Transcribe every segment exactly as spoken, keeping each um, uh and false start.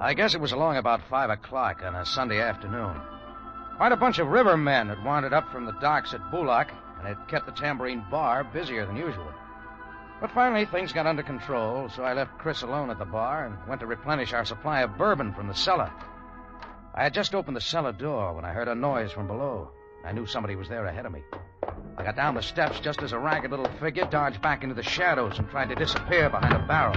I guess it was along about five o'clock on a Sunday afternoon. Quite a bunch of rivermen had wandered up from the docks at Bulak, and had kept the Tambourine Bar busier than usual. But finally, things got under control, so I left Chris alone at the bar and went to replenish our supply of bourbon from the cellar. I had just opened the cellar door when I heard a noise from below. I knew somebody was there ahead of me. I got down the steps just as a ragged little figure dodged back into the shadows and tried to disappear behind a barrel.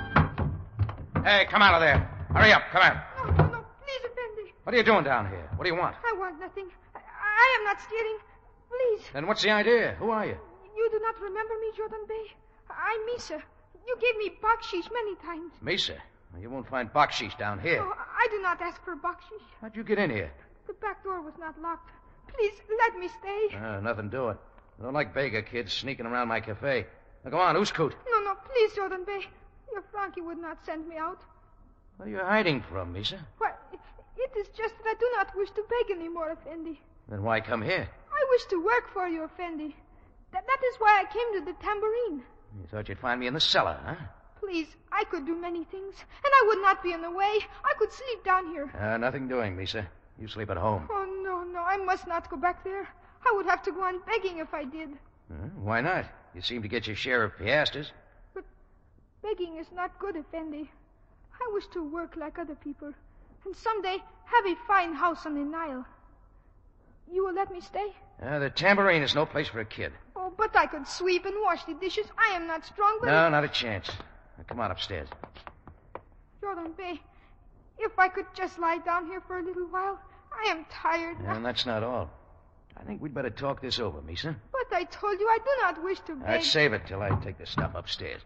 Hey, come out of there. Hurry up, come out. No, no, no, please, Effendi. What are you doing down here? What do you want? I want nothing. I, I am not stealing. Please. Then what's the idea? Who are you? You do not remember me, Jordan Bey? I'm Misa. You gave me bakshish many times. Misa? You won't find bakshish down here. Oh, I do not ask for bakshish. How'd you get in here? The back door was not locked. Please, let me stay. Uh, nothing doing. I don't like beggar kids sneaking around my cafe. Now, go on, who's coot? No, no, please, Jordan Bey. Your Frankie would not send me out. What are you hiding from, Misa? Why, it is just that I do not wish to beg anymore, Effendi. Then why come here? I wish to work for you, Effendi. That, that is why I came to the Tambourine. You thought you'd find me in the cellar, huh? Please, I could do many things, and I would not be in the way. I could sleep down here. Uh, nothing doing, Misa. You sleep at home. Oh, no, no, I must not go back there. I would have to go on begging if I did. Uh, why not? You seem to get your share of piastres. But begging is not good, Effendi. I wish to work like other people, and someday have a fine house on the Nile. You will let me stay? Uh, the Tambourine is no place for a kid. Oh, but I could sweep and wash the dishes. I am not strong, but... No, not a chance. Now, come on upstairs. Jordan Bey, if I could just lie down here for a little while. I am tired. And that's not all. I think we'd better talk this over, Misa. But I told you I do not wish to beg. I'd save it till I take the stuff upstairs.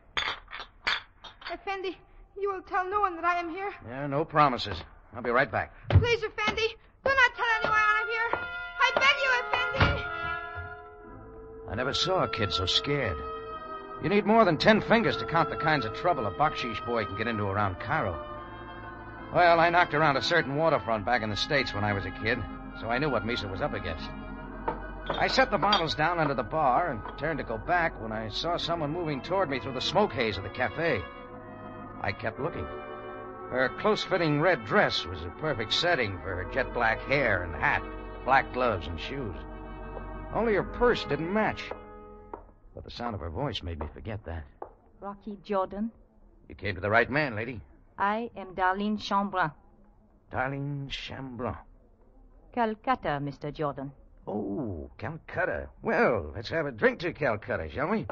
Effendi, you will tell no one that I am here? Yeah, no promises. I'll be right back. Please, Effendi, do not tell anyone I am here. I beg you, Effendi. I never saw a kid so scared. You need more than ten fingers to count the kinds of trouble a bakshish boy can get into around Cairo. Well, I knocked around a certain waterfront back in the States when I was a kid, so I knew what Misa was up against. I set the bottles down under the bar and turned to go back when I saw someone moving toward me through the smoke haze of the cafe. I kept looking. Her close-fitting red dress was a perfect setting for her jet black hair and hat, black gloves and shoes. Only her purse didn't match. But the sound of her voice made me forget that. Rocky Jordan. You came to the right man, lady. I am Darlene Chambrun. Darlene Chambrun. Calcutta, Mister Jordan. Oh, Calcutta. Well, let's have a drink to Calcutta, shall we?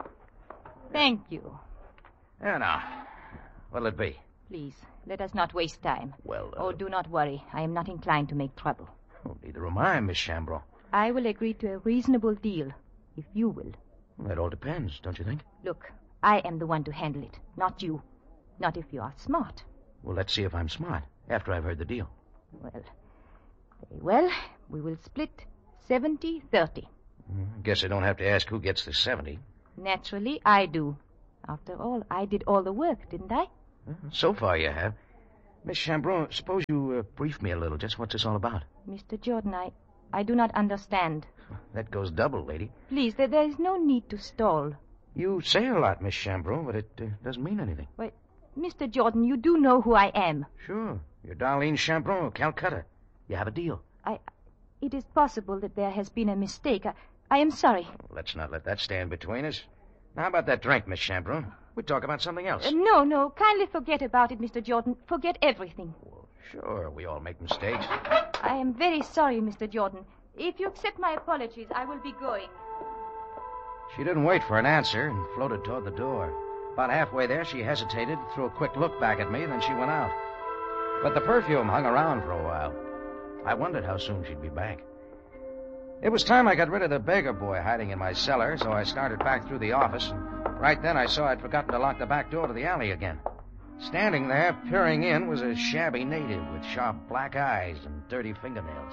Thank you. Yeah, now, what'll it be? Please, let us not waste time. Well, uh... Oh, do not worry. I am not inclined to make trouble. Oh, neither am I, Miss Chambrun. I will agree to a reasonable deal, if you will. Well, that all depends, don't you think? Look, I am the one to handle it, not you. Not if you are smart. Well, let's see if I'm smart, after I've heard the deal. Well, very well. We will split seventy thirty. I guess I don't have to ask who gets the seventy. Naturally, I do. After all, I did all the work, didn't I? So far you have. Miss Chambrun, suppose you uh, brief me a little, just what's this all about? Mister Jordan, I, I do not understand. That goes double, lady. Please, there, there is no need to stall. You say a lot, Miss Chambrun, but it uh, doesn't mean anything. Why, Mister Jordan, you do know who I am. Sure. You're Darlene Chambrun of Calcutta. You have a deal. I... It is possible that there has been a mistake. I, I am sorry. Well, let's not let that stand between us. Now, how about that drink, Miss Chambrun? We'll talk about something else. Uh, no, no. Kindly forget about it, Mister Jordan. Forget everything. Well, sure. We all make mistakes. I am very sorry, Mister Jordan. If you accept my apologies, I will be going. She didn't wait for an answer and floated toward the door. About halfway there, she hesitated, threw a quick look back at me, then she went out. But the perfume hung around for a while. I wondered how soon she'd be back. It was time I got rid of the beggar boy hiding in my cellar, so I started back through the office, and right then I saw I'd forgotten to lock the back door to the alley again. Standing there, peering in, was a shabby native with sharp black eyes and dirty fingernails.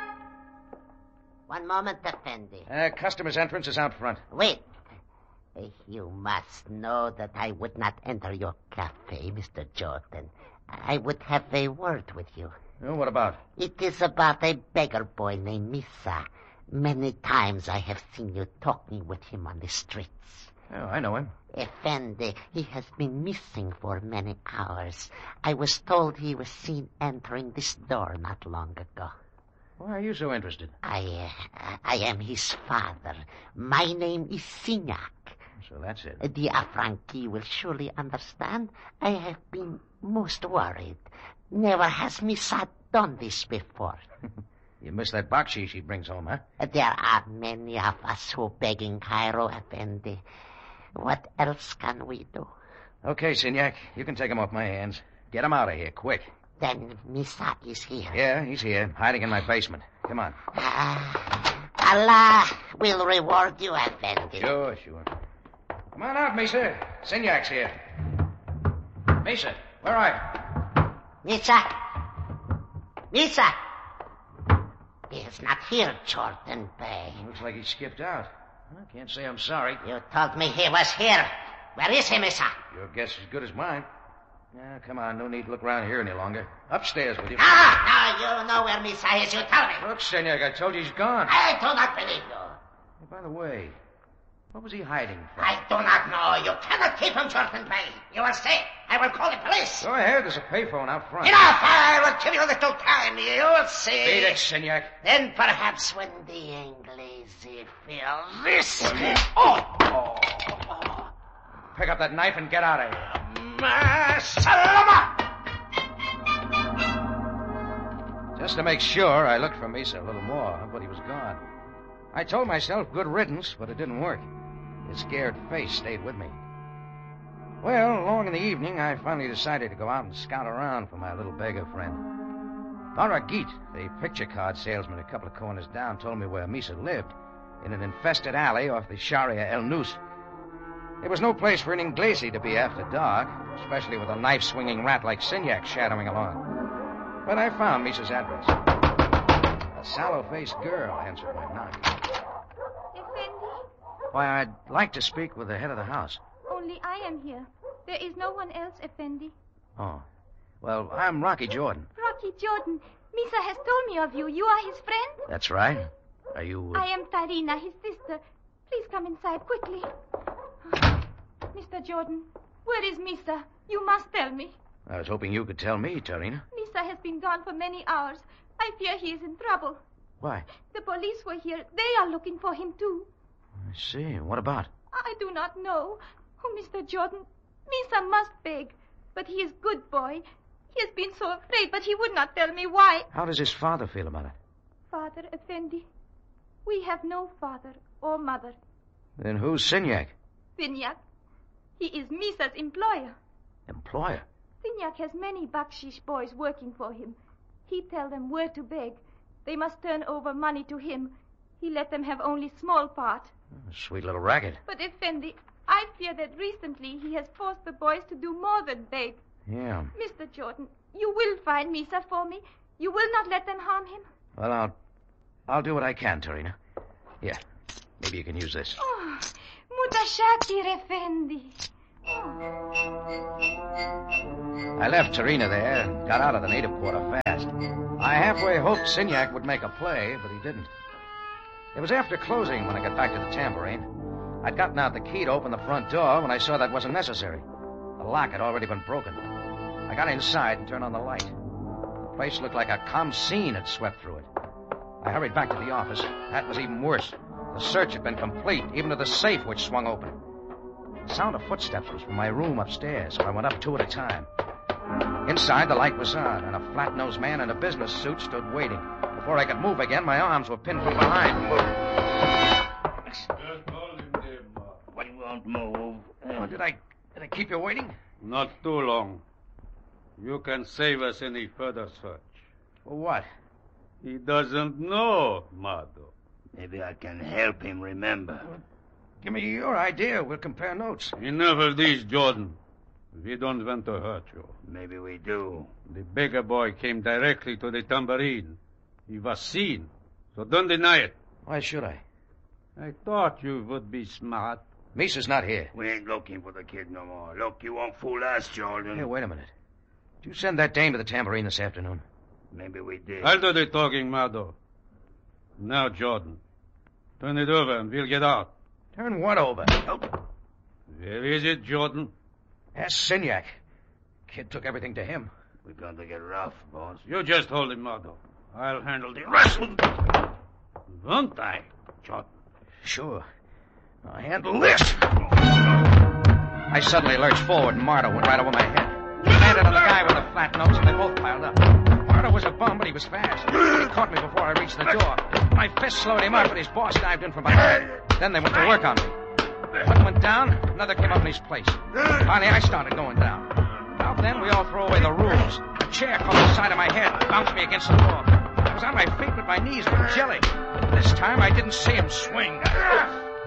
One moment, Effendi. Uh, customer's entrance is out front. Wait. You must know that I would not enter your cafe, Mister Jordan. I would have a word with you. Oh, what about? It is about a beggar boy named Misa. Many times I have seen you talking with him on the streets. Oh, I know him. Effendi, he has been missing for many hours. I was told he was seen entering this door not long ago. Why are you so interested? I, uh, I am his father. My name is Signac. So that's it. The Affranchi will surely understand. I have been most worried. Never has Misa done this before. You miss that bakshish he brings home, huh? There are many of us who beg in Cairo, Effendi. What else can we do? Okay, Signac, you can take him off my hands. Get him out of here, quick. Then Misa is here. Yeah, he's here, hiding in my basement. Come on. Uh, Allah will reward you, Effendi. Sure, sure. Come on out, Misa. Signac's here. Misa, where are you? Misa! Misa! He is not here, Jordan Bay. Looks like he skipped out. I can't say I'm sorry. You told me he was here. Where is he, Misa? Your guess is as good as mine. Now, come on, no need to look around here any longer. Upstairs with you. Ah, now you know where Misa is, you tell me. Look, Signac, I told you he's gone. I do not believe you. Hey, by the way, what was he hiding from? I do not know. You cannot keep him, Jordan Bay. You will stay. I will call the police. Go ahead, there's a payphone out front. Enough! I will give you a little time. You will see. Beat it, Signac. Then perhaps when the Inglesi feel this... Oh! oh. Pick up that knife and get out of here. Salama! Just to make sure, I looked for Misa a little more, but he was gone. I told myself good riddance, but it didn't work. His scared face stayed with me. Well, along in the evening, I finally decided to go out and scout around for my little beggar friend. Baragit, the picture card salesman a couple of corners down, told me where Misa lived, in an infested alley off the Sharia El Nus. There was no place for an Inglesi to be after dark, especially with a knife-swinging rat like Signac shadowing along. But I found Misa's address. A sallow-faced girl answered my knock. Effendi, Why, I'd like to speak with the head of the house. only I am here. There is no one else, Effendi. Oh. Well, I'm Rocky Jordan. Rocky Jordan, Misa has told me of you. You are his friend? That's right. Are you... Uh... I am Tarina, his sister. Please come inside quickly. Mister Jordan, where is Misa? You must tell me. I was hoping you could tell me, Tarina. Misa has been gone for many hours. I fear he is in trouble. Why? The police were here. They are looking for him, too. I see. What about? I do not know. Oh, Mister Jordan, Misa must beg. But he is good boy. He has been so afraid, but he would not tell me why. How does his father feel about it? Father Effendi, we have no father or mother. Then who's Signac? Signac, he is Misa's employer. Employer? Signac has many bakshish boys working for him. He tell them where to beg. They must turn over money to him. He let them have only small part. A sweet little racket. But Effendi, I fear that recently he has forced the boys to do more than beg. Yeah. Mister Jordan, you will find Misa for me. You will not let them harm him. Well, I'll... I'll do what I can, Tarina. Here. Maybe you can use this. Oh, Mutashakir Effendi. I left Tarina there and got out of the native quarter fast. I halfway hoped Signac would make a play, but he didn't. It was after closing when I got back to the tambourine. I'd gotten out the key to open the front door when I saw that wasn't necessary. The lock had already been broken. I got inside and turned on the light. The place looked like a calm scene had swept through it. I hurried back to the office. That was even worse. The search had been complete, even to the safe which swung open. The sound of footsteps was from my room upstairs, so I went up two at a time. Inside, the light was on, and a flat-nosed man in a business suit stood waiting. Before I could move again, my arms were pinned from behind. Just hold him there, Bob. He won't move. Oh, did I did I keep you waiting? Not too long. You can save us any further search. For what? He doesn't know, Mado. Maybe I can help him remember. Give me your idea. We'll compare notes. Enough of these, Jordan. We don't want to hurt you. Maybe we do. The beggar boy came directly to the tambourine. He was seen, so don't deny it. Why should I? I thought you would be smart. Misa's not here. We ain't looking for the kid no more. Look, you won't fool us, Jordan. Hey, wait a minute. Did you send that dame to the tambourine this afternoon? Maybe we did. I'll do the talking, Mado. Now, Jordan, turn it over and we'll get out. Turn what over? Oh. Where is it, Jordan? Ask Signac. Kid took everything to him. We're going to get rough, boss. You just hold him, Margot. I'll handle the rest. Won't I, Jordan? Sure. I'll handle this. I suddenly lurched forward, and Marta went right over my head. He landed on the guy with the flat nose, and they both piled up. Marta was a bum, but he was fast. He caught me before I reached the door. My fist slowed him up, and his boss dived in from behind. Then they went to work on me. One went down, another came up in his place. Finally, I started going down. About then, we all throw away the rules. A chair caught the side of my head, bounced me against the wall. I was on my feet, but my knees were jelly. This time, I didn't see him swing.